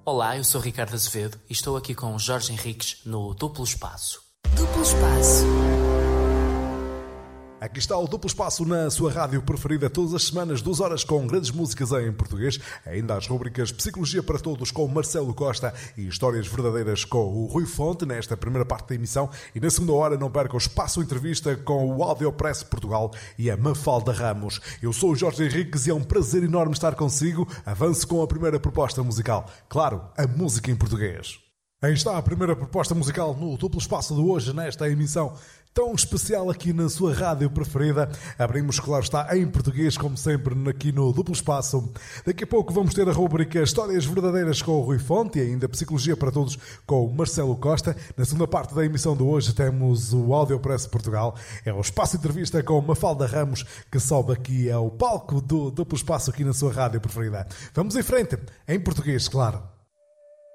Olá, eu sou Ricardo Azevedo e estou aqui com o Jorge Henriques no Duplo Espaço. Duplo Espaço. Aqui está o Duplo Espaço na sua rádio preferida todas as semanas, 2 horas com grandes músicas em português. Ainda as rubricas Psicologia para Todos com Marcelo Costa e Histórias Verdadeiras com o Rui Fonte nesta primeira parte da emissão. E na segunda hora não perca o Espaço Entrevista com o Audiopress Portugal e a Mafalda Ramos. Eu sou o Jorge Henriques e é um prazer enorme estar consigo. Avance com a primeira proposta musical. Claro, a música em português. Aí está a primeira proposta musical no Duplo Espaço de hoje, nesta emissão tão especial aqui na sua rádio preferida. Abrimos, claro está, em português, como sempre, aqui no Duplo Espaço. Daqui a pouco vamos ter a rubrica Histórias Verdadeiras com o Rui Fonte e ainda Psicologia para Todos com o Marcelo Costa. Na segunda parte da emissão de hoje temos o Audiopress Portugal. É o Espaço Entrevista com Mafalda Ramos, que sobe aqui ao palco do Duplo Espaço aqui na sua rádio preferida. Vamos em frente, em português, claro.